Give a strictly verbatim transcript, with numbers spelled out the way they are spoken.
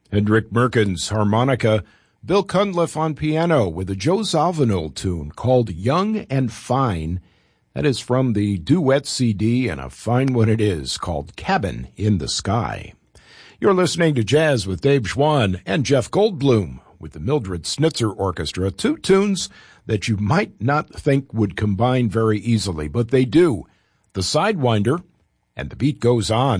Hendrik Merkins, harmonica, Bill Cunliffe on piano with a Joe Zawinul tune called Young and Fine. That is from the duet C D, and a fine one it is, called Cabin in the Sky. You're listening to Jazz with Dave Schwann and Jeff Goldblum with the Mildred Snitzer Orchestra, two tunes that you might not think would combine very easily, but they do. The Sidewinder and The Beat Goes On.